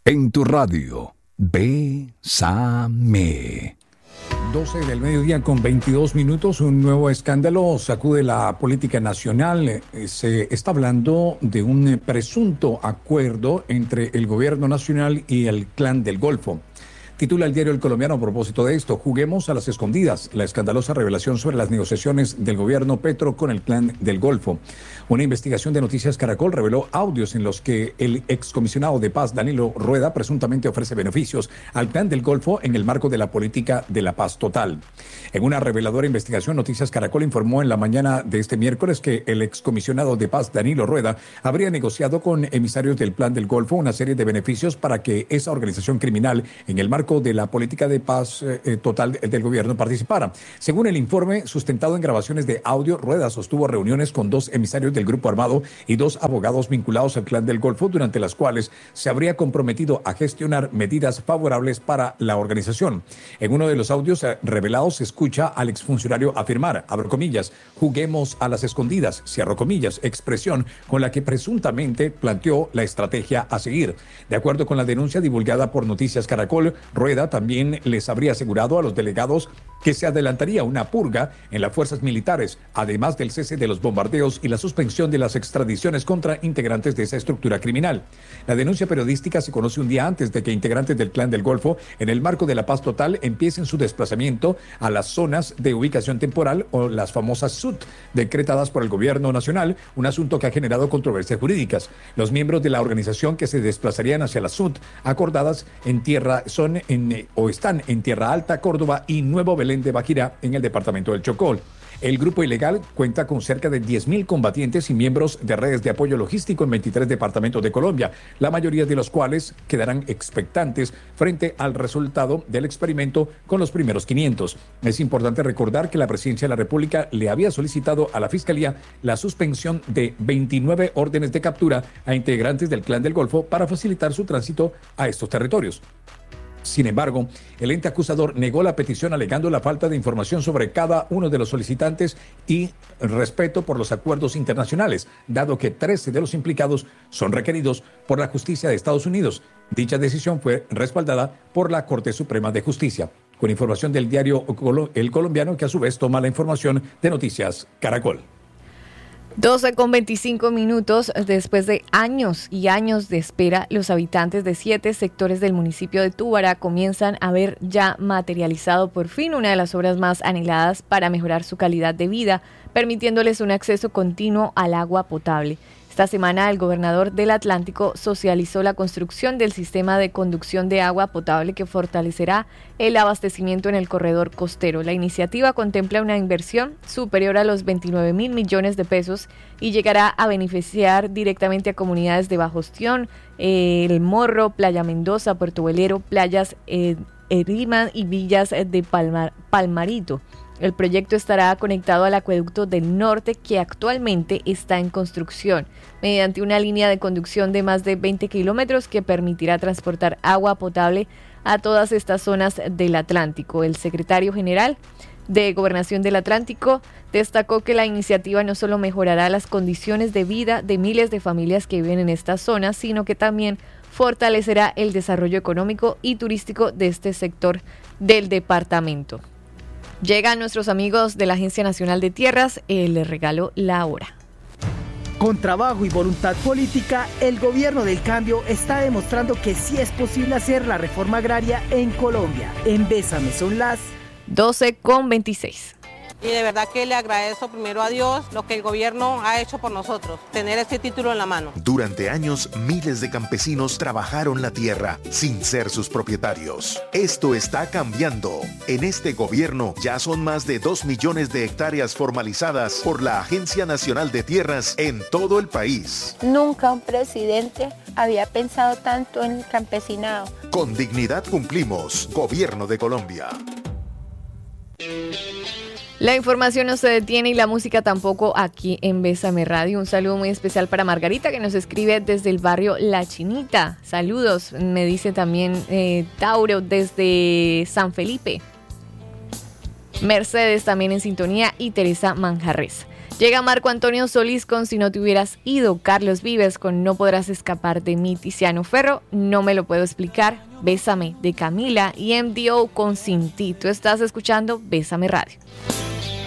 En tu radio, Bésame. 12 del mediodía con 22 minutos, un nuevo escándalo sacude la política nacional. Se está hablando de un presunto acuerdo entre el gobierno nacional y el Clan del Golfo. Titula el diario El Colombiano a propósito de esto: juguemos a las escondidas, la escandalosa revelación sobre las negociaciones del gobierno Petro con el Clan del Golfo. Una investigación de Noticias Caracol reveló audios en los que el excomisionado de paz Danilo Rueda presuntamente ofrece beneficios al Clan del Golfo en el marco de la política de la paz total. En una reveladora investigación, Noticias Caracol informó en la mañana de este miércoles que el excomisionado de paz Danilo Rueda habría negociado con emisarios del Plan del Golfo una serie de beneficios para que esa organización criminal en el marco de la política de paz total del gobierno participara. Según el informe sustentado en grabaciones de audio, Rueda sostuvo reuniones con 2 emisarios del grupo armado y 2 abogados vinculados al Clan del Golfo, durante las cuales se habría comprometido a gestionar medidas favorables para la organización. En uno de los audios revelados se escucha al exfuncionario afirmar, abro comillas, juguemos a las escondidas, cierro comillas, expresión con la que presuntamente planteó la estrategia a seguir. De acuerdo con la denuncia divulgada por Noticias Caracol, Rueda también les habría asegurado a los delegados que se adelantaría una purga en las fuerzas militares, además del cese de los bombardeos y la suspensión de las extradiciones contra integrantes de esa estructura criminal. La denuncia periodística se conoce un día antes de que integrantes del Clan del Golfo, en el marco de la paz total, empiecen su desplazamiento a las zonas de ubicación temporal o las famosas SUT, decretadas por el gobierno nacional, un asunto que ha generado controversias jurídicas. Los miembros de la organización que se desplazarían hacia las SUT acordadas en tierra están en Tierra Alta, Córdoba y Nuevo Belén de Baquirá, en el departamento del Chocó. El grupo ilegal cuenta con cerca de 10.000 combatientes y miembros de redes de apoyo logístico en 23 departamentos de Colombia, la mayoría de los cuales quedarán expectantes frente al resultado del experimento con los primeros 500. Es importante recordar que la Presidencia de la República le había solicitado a la Fiscalía la suspensión de 29 órdenes de captura a integrantes del Clan del Golfo para facilitar su tránsito a estos territorios. Sin embargo, el ente acusador negó la petición alegando la falta de información sobre cada uno de los solicitantes y respeto por los acuerdos internacionales, dado que 13 de los implicados son requeridos por la justicia de Estados Unidos. Dicha decisión fue respaldada por la Corte Suprema de Justicia. Con información del diario El Colombiano, que a su vez toma la información de Noticias Caracol. 12:25 después de años y años de espera, los habitantes de 7 sectores del municipio de Túbara comienzan a ver ya materializado por fin una de las obras más anheladas para mejorar su calidad de vida, permitiéndoles un acceso continuo al agua potable. Esta semana, el gobernador del Atlántico socializó la construcción del sistema de conducción de agua potable que fortalecerá el abastecimiento en el corredor costero. La iniciativa contempla una inversión superior a los 29.000 millones de pesos y llegará a beneficiar directamente a comunidades de Bajo Ostión, El Morro, Playa Mendoza, Puerto Velero, Playas Erima y Villas de Palmarito. El proyecto estará conectado al acueducto del norte, que actualmente está en construcción, mediante una línea de conducción de más de 20 kilómetros que permitirá transportar agua potable a todas estas zonas del Atlántico. El secretario general de Gobernación del Atlántico destacó que la iniciativa no solo mejorará las condiciones de vida de miles de familias que viven en estas zonas, sino que también fortalecerá el desarrollo económico y turístico de este sector del departamento. Llegan nuestros amigos de la Agencia Nacional de Tierras, les regalo la hora. Con trabajo y voluntad política, el gobierno del cambio está demostrando que sí es posible hacer la reforma agraria en Colombia. En Bésame son las 12:26. Y de verdad que le agradezco primero a Dios lo que el gobierno ha hecho por nosotros, tener este título en la mano. Durante años, miles de campesinos trabajaron la tierra sin ser sus propietarios. Esto está cambiando. En este gobierno ya son más de 2 millones de hectáreas formalizadas por la Agencia Nacional de Tierras en todo el país. Nunca un presidente había pensado tanto en el campesinado. Con dignidad cumplimos. Gobierno de Colombia. La información no se detiene y la música tampoco aquí en Bésame Radio. Un saludo muy especial para Margarita, que nos escribe desde el barrio La Chinita. Saludos, me dice también Tauro desde San Felipe. Mercedes también en sintonía y Teresa Manjarres. Llega Marco Antonio Solís con Si no te hubieras ido, Carlos Vives con No podrás escapar de mí, Tiziano Ferro, No me lo puedo explicar, Bésame de Camila y MDO con Sin ti. Tú estás escuchando Bésame Radio.